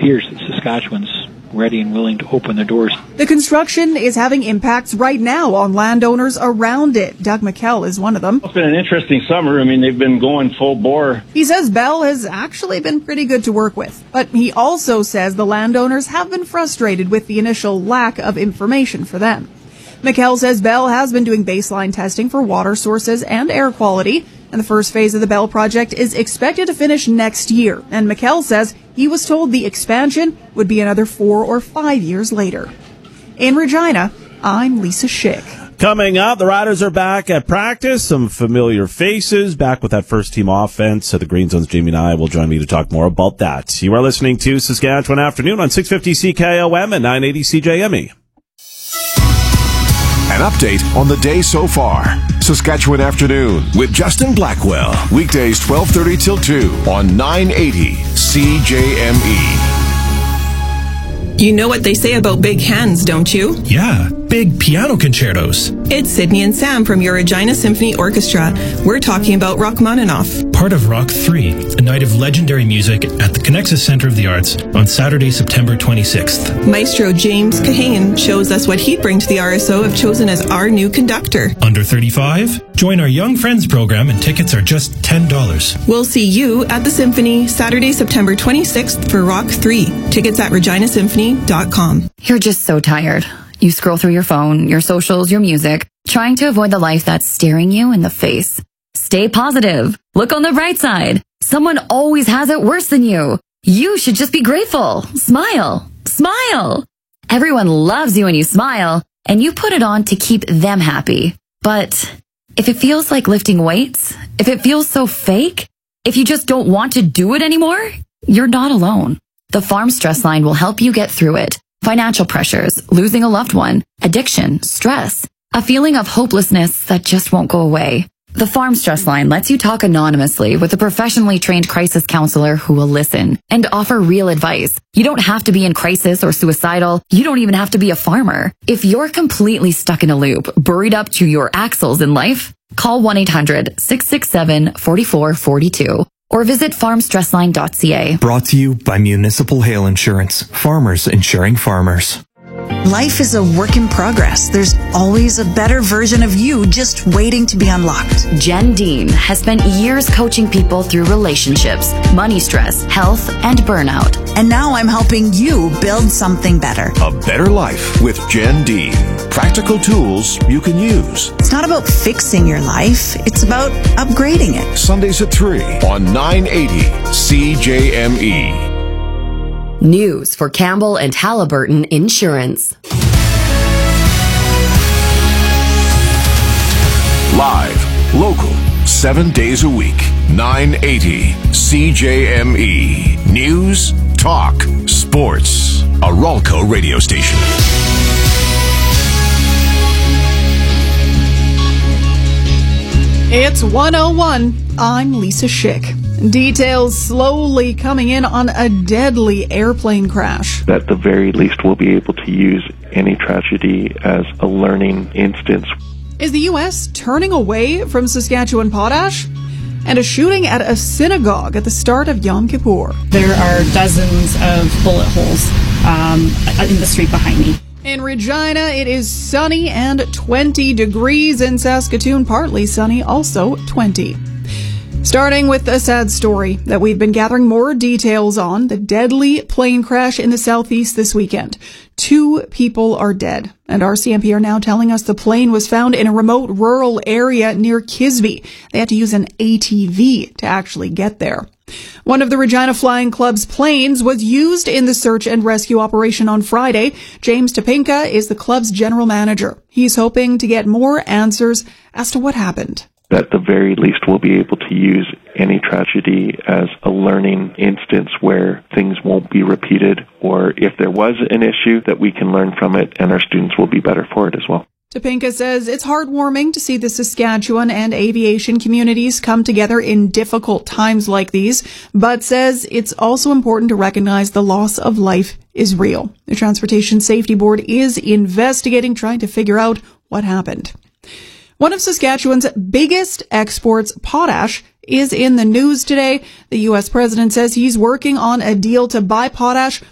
appears that Saskatchewan's ready and willing to open the doors. The construction is having impacts right now on landowners around it. Doug McKell is one of them. It's been an interesting summer. I mean, they've been going full bore. He says Bell has actually been pretty good to work with. But he also says the landowners have been frustrated with the initial lack of information for them. McKell says Bell has been doing baseline testing for water sources and air quality, and the first phase of the Bell project is expected to finish next year. And McKell says he was told the expansion would be another 4 or 5 years later. In Regina, I'm Lisa Schick. Coming up, the Riders are back at practice. Some familiar faces back with that first-team offense. So the Green Zone's Jamie and I will join me to talk more about that. You are listening to Saskatchewan Afternoon on 650 CKOM and 980 CJME. An update on the day so far. Saskatchewan Afternoon with Justin Blackwell. Weekdays 12:30 till 2 on 980 CJME. You know what they say about big hands, don't you? Yeah, big piano concertos. It's Sydney and Sam from your Regina Symphony Orchestra. We're talking about Rachmaninoff. Part of Rock 3, a night of legendary music at the Connexus Centre of the Arts on Saturday, September 26th. Maestro James Kahane shows us what he'd bring to the RSO if chosen as our new conductor. Under 35? Join our Young Friends program and tickets are just $10. We'll see you at the Symphony Saturday, September 26th for Rock 3. Tickets at reginasymphony.com. You're just so tired. You scroll through your phone, your socials, your music, trying to avoid the life that's staring you in the face. Stay positive. Look on the bright side. Someone always has it worse than you. You should just be grateful. Smile. Smile. Everyone loves you when you smile, and you put it on to keep them happy. But if it feels like lifting weights, if it feels so fake, if you just don't want to do it anymore, you're not alone. The Farm Stress Line will help you get through it. Financial pressures, losing a loved one, addiction, stress, a feeling of hopelessness that just won't go away. The Farm Stress Line lets you talk anonymously with a professionally trained crisis counselor who will listen and offer real advice. You don't have to be in crisis or suicidal. You don't even have to be a farmer. If you're completely stuck in a loop, buried up to your axles in life, call 1-800-667-4442 or visit farmstressline.ca. Brought to you by Municipal Hail Insurance. Farmers insuring farmers. Life is a work in progress. There's always a better version of you just waiting to be unlocked. Jen Dean has spent years coaching people through relationships, money stress, health, and burnout. And now I'm helping you build something better. A better life with Jen Dean. Practical tools you can use. It's not about fixing your life. It's about upgrading it. Sundays at 3 on 980 CJME. News for Campbell and Halliburton Insurance. Live, local, 7 days a week. 980 CJME. News, talk, sports. A Ralco radio station. It's 1:01. I'm Lisa Schick. Details slowly coming in on a deadly airplane crash. At the very least, we'll be able to use any tragedy as a learning instance. Is the U.S. turning away from Saskatchewan potash? And a shooting at a synagogue at the start of Yom Kippur. There are dozens of bullet holes in the street behind me. In Regina, it is sunny and 20 degrees. In Saskatoon, partly sunny, also 20. Starting with a sad story that we've been gathering more details on, the deadly plane crash in the southeast this weekend. 2 people are dead, and RCMP are now telling us the plane was found in a remote rural area near Kisby. They had to use an ATV to actually get there. One of the Regina Flying Club's planes was used in the search and rescue operation on Friday. James Topinka is the club's general manager. He's hoping to get more answers as to what happened. At the very least, we'll be able to use any tragedy as a learning instance where things won't be repeated, or if there was an issue, that we can learn from it and our students will be better for it as well. Topinka says it's heartwarming to see the Saskatchewan and aviation communities come together in difficult times like these, but says it's also important to recognize the loss of life is real. The Transportation Safety Board is investigating, trying to figure out what happened. One of Saskatchewan's biggest exports, potash, is in the news today. The U.S. president says he's working on a deal to buy potash